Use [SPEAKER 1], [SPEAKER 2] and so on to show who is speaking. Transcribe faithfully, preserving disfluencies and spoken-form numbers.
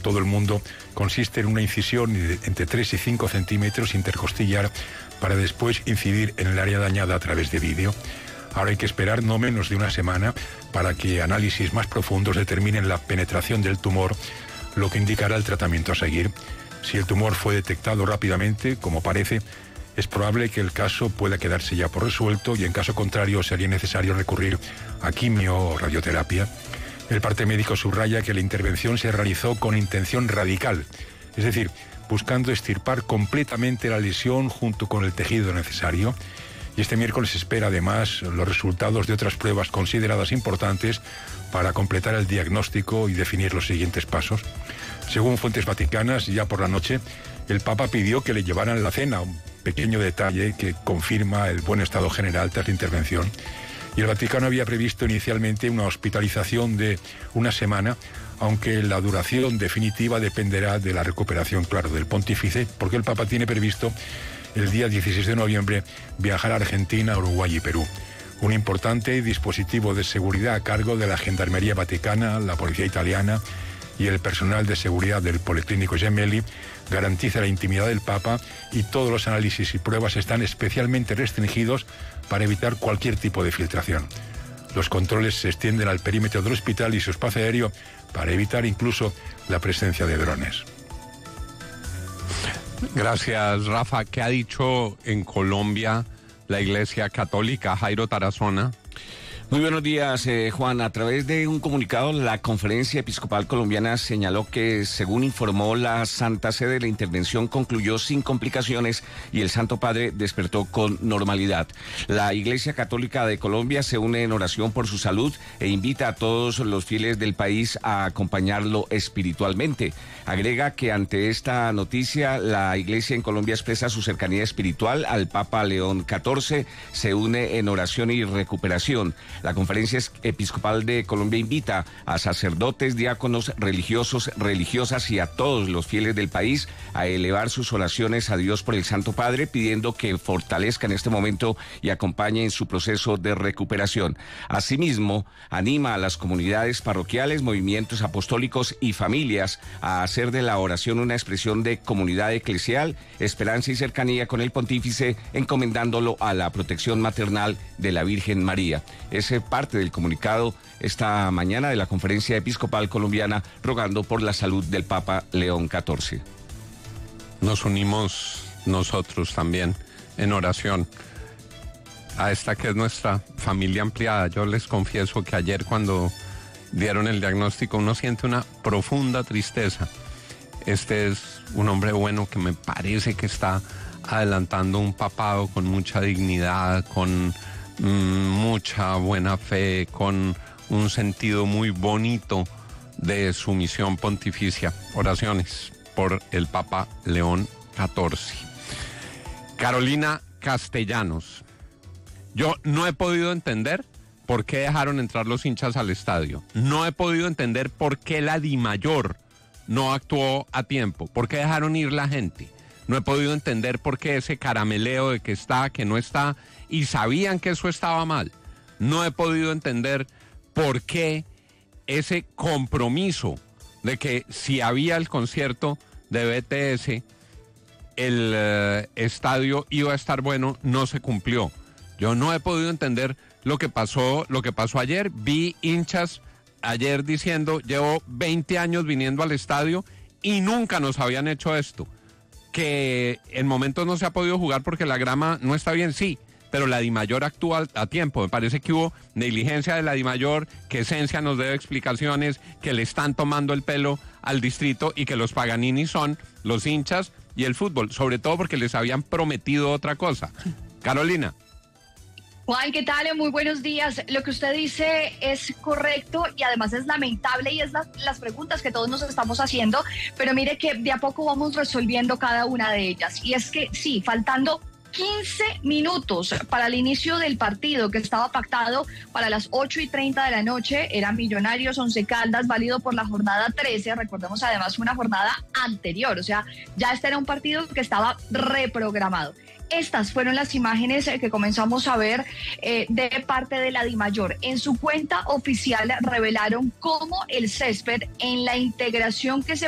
[SPEAKER 1] todo el mundo consiste en una incisión de entre tres y cinco centímetros intercostillar para después incidir en el área dañada a través de vídeo. Ahora hay que esperar no menos de una semana para que análisis más profundos determinen la penetración del tumor, lo que indicará el tratamiento a seguir. Si el tumor fue detectado rápidamente, como parece, es probable que el caso pueda quedarse ya por resuelto y en caso contrario sería necesario recurrir a quimio o radioterapia. El parte médico subraya que la intervención se realizó con intención radical, es decir, buscando extirpar completamente la lesión junto con el tejido necesario. Y este miércoles se espera además los resultados de otras pruebas consideradas importantes para completar el diagnóstico y definir los siguientes pasos. Según fuentes vaticanas, ya por la noche, el Papa pidió que le llevaran la cena, un pequeño detalle que confirma el buen estado general tras la intervención. Y el Vaticano había previsto inicialmente una hospitalización de una semana, aunque la duración definitiva dependerá de la recuperación, claro, del pontífice, porque el Papa tiene previsto el día dieciséis de noviembre viajar a Argentina, Uruguay y Perú. Un importante dispositivo de seguridad a cargo de la Gendarmería Vaticana, la Policía Italiana y el personal de seguridad del Policlínico Gemelli garantiza la intimidad del Papa y todos los análisis y pruebas están especialmente restringidos para evitar cualquier tipo de filtración. Los controles se extienden al perímetro del hospital y su espacio aéreo para evitar incluso la presencia de drones.
[SPEAKER 2] Gracias, Rafa. ¿Qué ha dicho en Colombia la Iglesia Católica? Jairo Tarazona.
[SPEAKER 3] Muy buenos días, eh, Juan. A través de un comunicado, la Conferencia Episcopal Colombiana señaló que, según informó la Santa Sede, la intervención concluyó sin complicaciones y el Santo Padre despertó con normalidad. La Iglesia Católica de Colombia se une en oración por su salud e invita a todos los fieles del país a acompañarlo espiritualmente. Agrega que ante esta noticia, la Iglesia en Colombia expresa su cercanía espiritual al Papa León catorce, se une en oración y recuperación. La Conferencia Episcopal de Colombia invita a sacerdotes, diáconos, religiosos, religiosas y a todos los fieles del país a elevar sus oraciones a Dios por el Santo Padre, pidiendo que fortalezca en este momento y acompañe en su proceso de recuperación. Asimismo, anima a las comunidades parroquiales, movimientos apostólicos y familias a hacer de la oración una expresión de comunidad eclesial, esperanza y cercanía con el pontífice, encomendándolo a la protección maternal de la Virgen María. Es parte del comunicado esta mañana de la Conferencia Episcopal Colombiana rogando por la salud del Papa León catorce.
[SPEAKER 2] Nos unimos nosotros también en oración a esta que es nuestra familia ampliada. Yo les confieso que ayer cuando dieron el diagnóstico uno siente una profunda tristeza. Este es un hombre bueno que me parece que está adelantando un papado con mucha dignidad, con mucha buena fe, con un sentido muy bonito de su misión pontificia. Oraciones por el Papa León catorce. Carolina Castellanos. Yo no he podido entender por qué dejaron entrar los hinchas al estadio. No he podido entender por qué la Dimayor no actuó a tiempo. ¿Por qué dejaron ir la gente? No he podido entender por qué ese carameleo de que está, que no está, y sabían que eso estaba mal. No he podido entender por qué ese compromiso de que si había el concierto de B T S, el uh, estadio iba a estar bueno, no se cumplió. Yo no he podido entender lo que pasó, lo que pasó ayer. Vi hinchas ayer diciendo, llevo veinte años viniendo al estadio y nunca nos habían hecho esto. Que en momentos no se ha podido jugar porque la grama no está bien, sí, pero la Dimayor actúa a tiempo. Me parece que hubo negligencia de la Dimayor, que Esencia nos debe explicaciones, que le están tomando el pelo al distrito y que los Paganini son los hinchas y el fútbol, sobre todo porque les habían prometido otra cosa. Carolina.
[SPEAKER 4] Juan, ¿qué tal? Muy buenos días. Lo que usted dice es correcto y además es lamentable y es la, las preguntas que todos nos estamos haciendo, pero mire que de a poco vamos resolviendo cada una de ellas. Y es que sí, faltando quince minutos para el inicio del partido que estaba pactado para las ocho y treinta de la noche, eran Millonarios Once Caldas, válido por la jornada trece, recordemos además una jornada anterior, o sea, ya este era un partido que estaba reprogramado. Estas fueron las imágenes que comenzamos a ver eh, de parte de la Dimayor. En su cuenta oficial revelaron cómo el césped en la integración que se